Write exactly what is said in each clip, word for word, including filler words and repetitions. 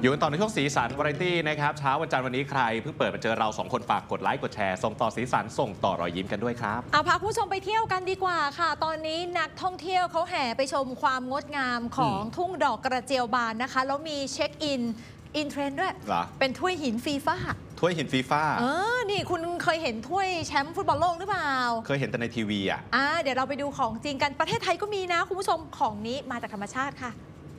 อยู่กันต่อในช่วงสีสันวาไรตี้นะครับเช้าวันจันทร์วันนี้ใครเพิ่งเปิดมาเจอเราสองคนฝากกดไลค์กดแชร์ส่งต่อสีสันส่งต่อรอยยิ้มกันด้วยครับเอาพาผู้ชมไปเที่ยวกันดีกว่าค่ะตอนนี้นักท่องเที่ยวเขาแห่ไปชมความงดงามของทุ่งดอกกระเจียวบานนะคะแล้วมีเช็คอินอินเทรนด์ด้วยเป็นถ้วยหินฟีฟ่าถ้วยหินฟีฟ่าเออนี่คุณเคยเห็นถ้วยแชมป์ฟุตบอลโลกหรือเปล่าเคยเห็นแต่ในทีวีอ่ะอ่าเดี๋ยวเราไปดูของจริงกันประเทศไทยก็มีนะคุณผู้ชมของนี้มาจากธรรมชาติค่ะ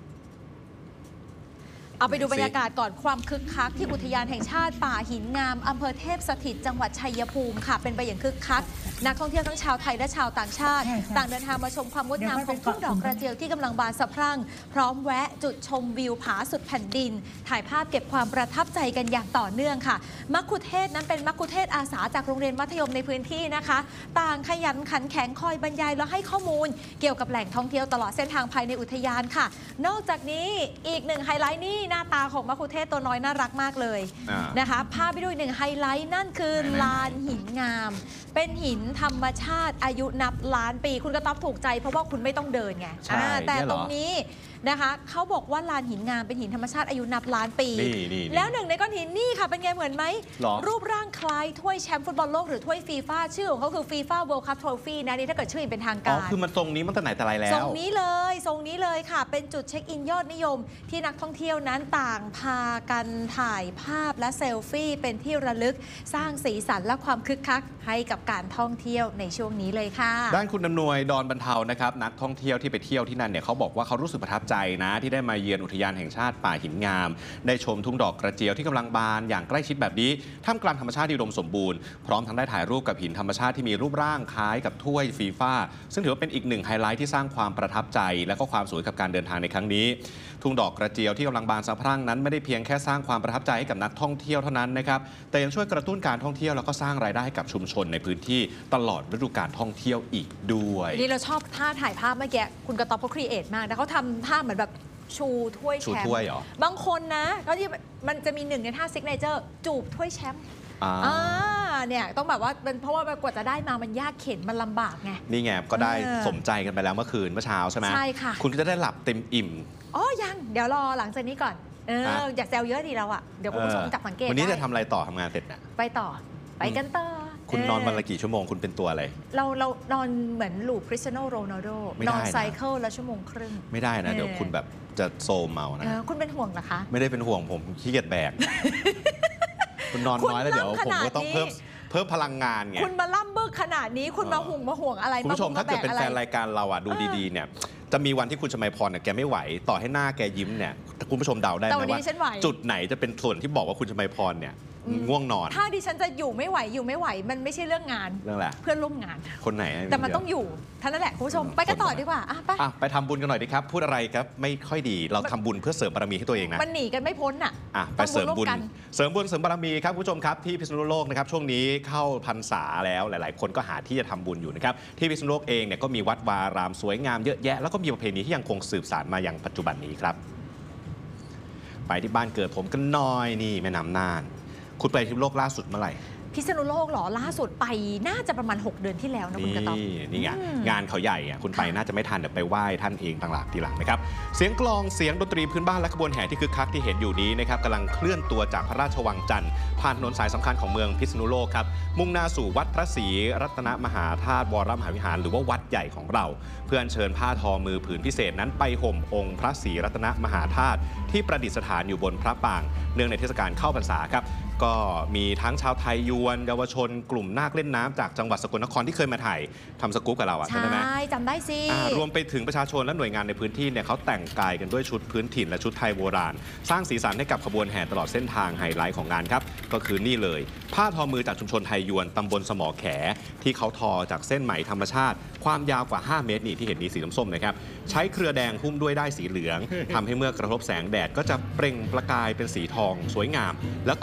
เอาไปดูบรรยากาศก่อนความคึกคักที่อุทยานแห่งชาติป่าหินงามอำเภอเทพสถิตจังหวัดชัยภูมิค่ะเป็นไปอย่างคึกคักนักท่องเที่ยวทั้งชาวไทยและชาวต่างชาติต่างเดินทางมาชมความงดงามของทุ่งดอกกระเจียวที่กำลังบานสะพรั่งพร้อมแวะจุดชมวิวผาสุดแผ่นดินถ่ายภาพเก็บความประทับใจกันอย่างต่อเนื่องค่ะมัคคุเทศนั้นเป็นมัคคุเทศอาสาจากโรงเรียนมัธยมในพื้นที่นะคะต่างขยันขันแข็งคอยบรรยายและให้ข้อมูลเกี่ยวกับแหล่งท่องเที่ยวตลอดเส้นทางภายในอุทยานค่ะนอกจากนี้อีกหนึ่งไฮไลท์นี่หน้าตาของมัคคุเทศตัวน้อยน่ารักมากเลยนะคะพาไปดูอีกหนึ่งไฮไลท์นั่นคือลานหินงามเป็นหินธรรมชาติอายุนับล้านปีคุณกระต๊อบถูกใจเพราะว่าคุณไม่ต้องเดินไงแต่ตรงนี้นะคะเขาบอกว่าลานหินงามเป็นหินธรรมชาติอายุนับล้านปีแล้วหนึ่งในก้อนหินนี่ค่ะเป็นไงเหมือนไหมรูปร่างคล้ายถ้วยแชมป์ฟุตบอลโลกหรือถ้วยฟีฟ่าชื่อของเขาคือฟีฟ่าเวิลด์คัพทรอฟี่นะนี่ถ้าเกิดชื่อเป็นทางการอ๋อคือมันทรงนี้มันตั้งแต่ไหนแต่ไรแล้วทรงนี้เลยทรงนี้เลยค่ะเป็นจุดเช็คอินยอดนิยมที่นักท่องเที่ยวนั้นต่างพากันถ่ายภาพและเซลฟี่เป็นที่ระลึกสร้างสีสันและความคึกคักให้กับการท่องเที่ยวในช่วงนี้เลยค่ะด้านคุณอำนวยดอนบรรเทานะครับนักท่องเที่ยวที่ไปเที่ยวที่นั่นเนี่ยเขาบอกว่าเขารู้สึกประทับใจนะที่ได้มาเยือนอุทยานแห่งชาติป่าหินงามได้ชมทุ่งดอกกระเจียวที่กำลังบานอย่างใกล้ชิดแบบนี้ท่ามกลางธรรมชาติที่อุดมสมบูรณ์พร้อมทั้งได้ถ่ายรูปกับหินธรรมชาติที่มีรูปร่างคล้ายกับถ้วยฟีฟ่าซึ่งถือว่าเป็นอีกหนึ่งไฮไลท์ที่สร้างความประทับใจและก็ความสวยกับการเดินทางในครั้งนี้ทุ่งดอกกระเจียวที่กำลังบานสะพรั่งนั้นไม่ได้เพียงแค่สร้างความประทับใจให้กับนักท่องเที่ยวเท่านั้นนะครับแต่ยังช่วยกระตุ้นการท่องเที่ยวแล้วก็สร้างรายได้ให้กับชุมชนในพื้นที่ตลอดฤดูกาลท่องเที่ยวอีกด้วยนี่เราชอบท่าถ่ายภาพเมื่อกี้คุณกระต๊อบเขาครีเอทมากนะเขาทำท่าเหมือนแบบชูถ้วยแชมป์บางคนนะเขาที่มันจะมีหนึ่งในท่าซิกเนเจอร์จูบถ้วยแชมป์อ่าเนี่ยต้องแบบว่าเป็นเพราะว่ากว่าจะได้มามันยากเข็ญมันลำบากไงนี่ไงก็ได้สมใจกันไปแล้วเมื่อคืนเมื่อเช้าใช่ไหมใช่ค่ะคุณก็จะได้หลับเต็มอิ่มอ๋อยังเดี๋ยวรอหลังจากนี้ก่อนเอออยากแซวเยอะดีเราอ่ะเดี๋ยวคุณผู้ชมจับสังเกตวันนี้จะทำอะไรต่อทำงานเสร็จนะไปต่อไปกันต่อคุณนอนวันละกี่ชั่วโมงคุณเป็นตัวอะไรเราเรานอนเหมือนลูคริสเตียโนโรนัลโดนอนไซเคิลละชั่วโมงครึ่งไม่ได้นะเดี๋ยวคุณแบบจะโซมเมานะคุณเป็นห่วงเหรอคะไม่ได้เป็นห่วงผมขี้เกียจแบกคุณนอนน้อยแล้วเดี๋ยวผมก็ต้องเพิ่มเพิ่มพลังงานไงคุณมาล่ำบึกขนาดนี้คุณมาห่วงมาห่วงอะไรคุณผู้ชมถ้าเกิดเป็นแฟนรายการเราอ่ะดูดีๆเนี่ยจะมีวันที่คุณชมัยพรเนี่ยแกไม่ไหวต่อให้หน้าแกยิ้มเนี่ยคุณผู้ชมเดาได้ไหมว่าจุดไหนจะเป็นส่วนที่บอกว่าคุณชมัยพรเนี่ยง่วงนอนถ้าดิฉันจะอยู่ไม่ไหวอยู่ไม่ไหวมันไม่ใช่เรื่องงานเรื่องอะไรเพื่อนร่วมงานคนไหนแต่มันต้องอยู่ท่านั่นแหละคุณผู้ชมไปกันต่อดีกว่าไปไปทำบุญกันหน่อยดีครับพูดอะไรครับไม่ค่อยดีเราทำบุญเพื่อเสริมบารมีให้ตัวเองนะมันหนีกันไม่พ้นอ่ะไปเสริมบุญเสริมบุญเสริมบารมีครับคุณผู้ชมครับที่พิษณุโลกนะครับช่วงนี้เข้าพรรษาแล้วหลายๆคนก็หาที่จะทำบุญอยู่นะครับที่พิษณุโลกเองเนี่ยก็มีวัดวารามสวยงามเยอะแยะแล้วก็มีประเพณีที่ยังคงสืบสานมาอย่างปัจจุบันนี้ครับไปที่บ้านเกิดผมกันหน่อยนี่แม่น้ำน่านคุณไปพิษณุโลกล่าสุดเมื่อไหร่พิษณุโลกหรอล่าสุดไปน่าจะประมาณหกเดือนที่แล้วนะคุณกระต๊อบนี่ไงงานเขาใหญ่อ่ะคุณไปน่าจะไม่ทันเดี๋ยวไปไหว้ท่านเองต่างหลักทีหลังนะครับเสียงกลองเสียงดนตรีพื้นบ้านและขบวนแห่ที่คึกคักที่เห็นอยู่นี้นะครับกำลังเคลื่อนตัวจากพระราชวังจันทร์ผ่านถนนสายสำคัญของเมืองพิษณุโลกครับมุ่งหน้าสู่วัดพระศรีรัตนมหาธาตุวรมหาวิหารหรือว่าวัดใหญ่ของเราเพื่อเชิญผ้าทอมือผืนพิเศษนั้นไปห่มองค์พระศรีรัตนมหาธาตุที่ประดิษฐานอยู่บนพระปางเนื่องในเทศกาลเข้าพรรษาครับก็มีทั้งชาวไทยยวนเยาวชนกลุ่มนาคเล่นน้ำจากจังหวัดสกลนครที่เคยมาถ่ายทำสกู๊ปกับเราอ่ะใช่ไหมใช่จำได้สิรวมไปถึงประชาชนและหน่วยงานในพื้นที่เนี่ยเขาแต่งกายกันด้วยชุดพื้นถิ่นและชุดไทยโบราณสร้างสีสันให้กับขบวนแห่ตลอดเส้นทางไฮไลท์ของงานครับก็คือนี่เลยผ้าทอมือจากชุมชนไทยยวนตำบลสมอแขที่เขาทอจากเส้นไหมธรรมชาติความยาวกว่าห้าเมตรนี่ที่เห็นนี่สีส้มๆนะครับใช้เครือแดงหุ้มด้วยด้ายสีเหลืองทำให้เมื่อกระทบแสงแดดก็จะเปล่งประกายเป็นสีทองสวยงามแล้วก็มีความหมาย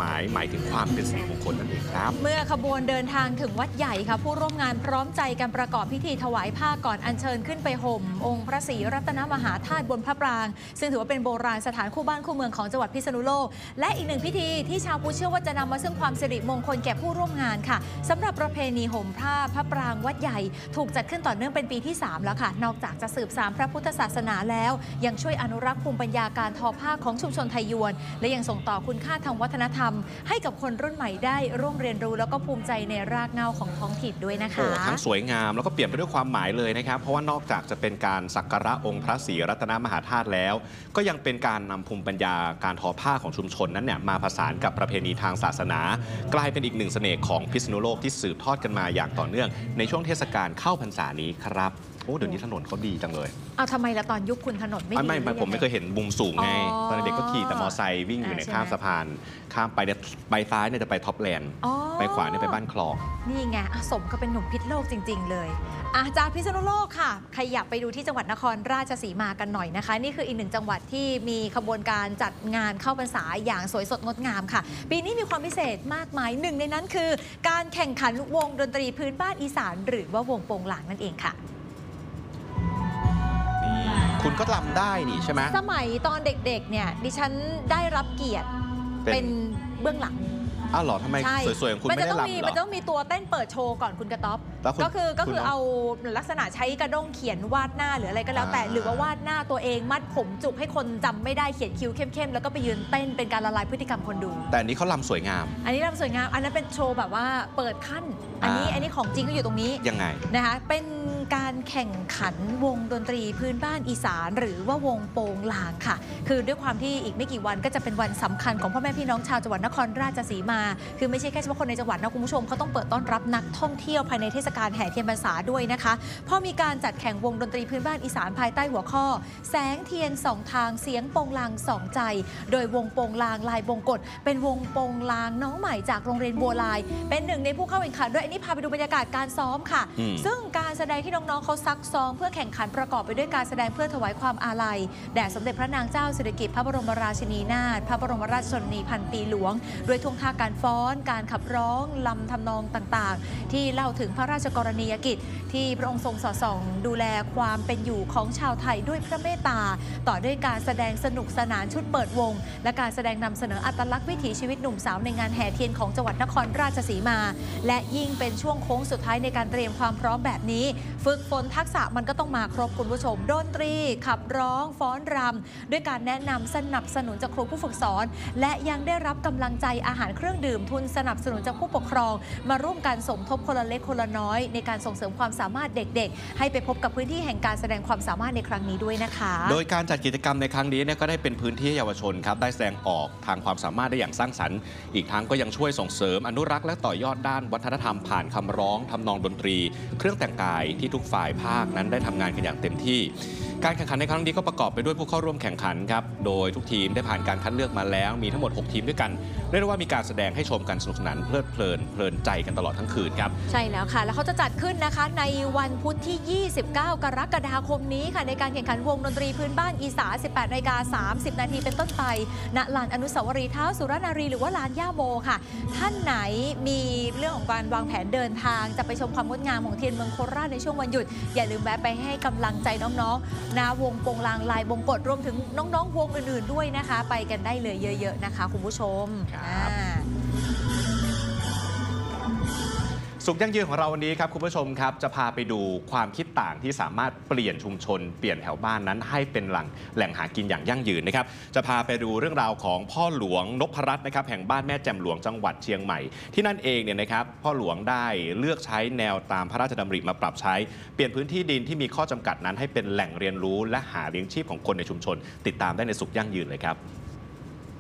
หมายหมายถึงความเป็นสิริมงคลนั่นเองครับเมื่อขบวนเดินทางถึงวัดใหญ่ค่ะผู้ร่วมงานพร้อมใจกันประกอบพิธีถวายผ้าก่อนอัญเชิญขึ้นไปห่มองค์พระศรีรัตนมหาธาตุบนพระปรางซึ่งถือว่าเป็นโบราณสถานคู่บ้านคู่เมืองของจังหวัดพิษณุโลกและอีกหนึ่งพิธีที่ชาวพุทธเชื่อว่าจะนำมาซึ่งความสิริมงคลแก่ผู้ร่วมงานค่ะสำหรับประเพณีห่มผ้าพระปรางวัดใหญ่ถูกจัดขึ้นต่อเนื่องเป็นปีที่สามแล้วค่ะนอกจากจะสืบสานพระพุทธศาสนาแล้วยังช่วยอนุรักษ์ภูมิปัญญาการทอผ้าของชุมชนไทยยวนและยังส่งต่อคุณค่าทางวัฒนธรรมให้กับคนรุ่นใหม่ได้ร่วมเรียนรู้แล้วก็ภูมิใจในรากเหง้าของท้องถิ่นด้วยนะคะโอ้ทั้งสวยงามแล้วก็เปลี่ยนไปด้วยความหมายเลยนะครับเพราะว่านอกจากจะเป็นการสักการะองค์พระศรีรัตนมหาธาตุแล้วก็ยังเป็นการนำภูมิปัญญาการทอผ้าของชุมชนนั้นเนี่ยมาผสานกับประเพณีทางศาสนากลายเป็นอีกหนึ่งเสน่ห์ของพิษณุโลกที่สืบทอดกันมาอย่างต่อเนื่องในช่วงเทศกาลเข้าพรรษานี้ครับโอ้เดี๋ยวนี้ถนนเขาดีจังเลยเอาทำไมละตอนยุคคุณถนนไม่ดีไม่ไม่ผมไม่เคยเห็นมุมสูงไงตอนเด็กก็ขี่แต่มอไซค์วิ่งอยู่ในข้ามสะพานข้ามไปเนี่ยไปซ้ายเนี่ยจะไปท็อปแลนด์ไปขวาเนี่ยไปบ้านคลองนี่ไงสมก็เป็นหนุ่มพิษโลกจริงๆเลยอาจากพิษณุโลกค่ะขยับไปดูที่จังหวัดนครราชสีมากันหน่อยนะคะนี่คืออีกหนึ่งจังหวัดที่มีขบวนการจัดงานเข้าพรรษาอย่างสวยสดงดงามค่ะปีนี้มีความพิเศษมากมายหนึ่งในนั้นคือการแข่งขันวงดนตรีพื้นบ้านอีสานหรือว่าวงโปงลางนั่นเองค่ะคุณก็รำได้นี่ใช่ไหมสมัยตอนเด็กๆเนี่ยดิฉันได้รับเกียรติเป็นเบื้องหลังอ้าวเหรอทำไมสวยๆของคุณไม่ได้รำเหรอมันจะต้องมีตัวเต้นเปิดโชว์ก่อนคุณกระต๊อบก็คือก็คือเอาลักษณะใช้กระด้งเขียนวาดหน้าหรืออะไรก็แล้วแต่หรือว่าวาดหน้าตัวเองมัดผมจุกให้คนจำไม่ได้เขียนคิ้วเข้มๆแล้วก็ไปยืนเต้นเป็นการละลายพฤติกรรมคนดูแต่อันนี้เขารำสวยงามอันนี้รำสวยงามอันนั้นเป็นโชว์แบบว่าเปิดขั้นอันนี้อันนี้ของจริงก็อยู่ตรงนี้ยังไงนะคะเป็นการแข่งขันวงดนตรีพื้นบ้านอีสานหรือว่าวงโปงลางค่ะคือด้วยความที่อีกไม่กี่วันก็จะเป็นวันสำคัญของพ่อแม่พี่น้องชาวจังหวัดนครราชสีมาคือไม่ใช่แค่เฉพาะคนในจังหวัดนะคุณผู้ชมเขาต้องเปิดต้อนรับนักท่องเที่ยวภายในเทศกาลแห่เทียนพรรษาด้วยนะคะพอมีการจัดแข่งวงดนตรีพื้นบ้านอีสานภายใต้หัวข้อแสงเทียนสองทางเสียงโปงลางสองใจโดยวงโปงลางลายบงกฎเป็นวงโปงลางน้องใหม่จากโรงเรียนบัวลายเป็นหนึ่งในผู้เข้าแข่งขันด้วยอันนี้พาไปดูบรรยากาศการซ้อมค่ะซึ่งการแสดงที่น้องๆเขาซักซ้อมเพื่อแข่งขันประกอบไปด้วยการแสดงเพื่อถวายความอาลัยแด่สมเด็จพระนางเจ้าสิริกิติ์พระบรมราชินีนาถพระบรมราชชนนีพันปีหลวงด้วยท่วงท่าการฟ้อนการขับร้องลำทำนองต่างๆที่เล่าถึงพระราชกรณียกิจที่พระองค์ทรงสอดส่องดูแลความเป็นอยู่ของชาวไทยด้วยพระเมตตาต่อด้วยการแสดงสนุกสนานชุดเปิดวงและการแสดงนำเสนออัตลักษณ์วิถีชีวิตหนุ่มสาวในงานแห่เทียนของจังหวัดนครราชสีมาและยิ่งเป็นช่วงโค้งสุดท้ายในการเตรียมความพร้อมแบบนี้ฝึกฝนทักษะมันก็ต้องมาครบคุณผู้ชมดนตรีขับร้องฟ้อนรำด้วยการแนะนำสนับสนุนจากครูผู้ฝึกสอนและยังได้รับกำลังใจอาหารเครื่องดื่มทุนสนับสนุนจากผู้ปกครองมาร่วมกันสมทบคนละเล็กคนละน้อยในการส่งเสริมความสามารถเด็กๆให้ไปพบกับพื้นที่แห่งการแสดงความสามารถในครั้งนี้ด้วยนะคะโดยการจัดกิจกรรมในครั้งนี้เนี่ยก็ได้เป็นพื้นที่เยาวชนครับได้แสดงออกทางความสามารถได้อย่างสร้างสรรค์อีกทั้งก็ยังช่วยส่งเสริมอนุรักษ์และต่อยอดด้านวัฒนธรรมผ่านคำร้องทำนองดนตรีเครื่องแต่งกายที่ทุกฝ่ายภาคนั้นได้ทำงานกันอย่างเต็มที่การแข่งขันในครั้งนี้ก็ประกอบไปด้วยผู้เข้าร่วมแข่งขันครับโดยทุกทีมได้ผ่านการคัดเลือกมาแล้วมีทั้งหมดหกทีมด้วยกันเรียกได้ว่ามีการแสดงให้ชมกันสนุกสนานเพลิดเพลินเพลินใจกันตลอดทั้งคืนครับใช่แล้วค่ะแล้วเขาจะจัดขึ้นนะคะในวันพุธที่ยี่สิบเก้ากรกฎาคมนี้ค่ะในการแข่งขันวงดนตรีพื้นบ้านอีสาน สิบแปดนาฬิกาสามสิบนาทีเป็นต้นไปณลานอนุสาวรีย์ท้าวสุรนารีหรือว่าลานย่าโมค่ะท่านไหนมีเรื่องของการวางแผนเดินทางจะไปชมความงดงามของเทียนเมืองโคราชในช่วงวันหยุดอย่าลืมแวะไปให้กำลังใจน้องๆณวงโปงลางลายบงกฎรวมถึงน้องๆวงอื่นๆด้วยนะคะไปกันได้เลยเยอะๆนะคะคุณผู้ชมสุขยั่งยืนของเราวันนี้ครับคุณผู้ชมครับจะพาไปดูความคิดต่างที่สามารถเปลี่ยนชุมชนเปลี่ยนแถวบ้านนั้นให้เป็นแหล่งแหล่งหากินอย่างยั่งยืนนะครับจะพาไปดูเรื่องราวของพ่อหลวงนพรัตน์นะครับแห่งบ้านแม่แจ่มหลวงจังหวัดเชียงใหม่ที่นั่นเองเนี่ยนะครับพ่อหลวงได้เลือกใช้แนวตามพระราชดำริมาปรับใช้เปลี่ยนพื้นที่ดินที่มีข้อจำกัดนั้นให้เป็นแหล่งเรียนรู้และหาเลี้ยงชีพของคนในชุมชนติดตามได้ในสุขยั่งยืนเลยครับ